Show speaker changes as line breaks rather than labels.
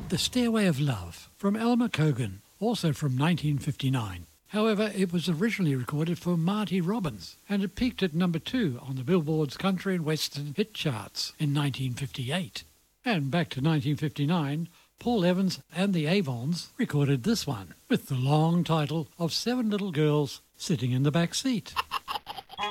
The Stairway of Love from Elmer Cogan, also from 1959. However, it was originally recorded for Marty Robbins, and it peaked at number 2 on the Billboard's Country and Western hit charts in 1958. And back to 1959, Paul Evans and the Avons recorded this one, with the long title of 7 Little Girls Sitting in the Back Seat.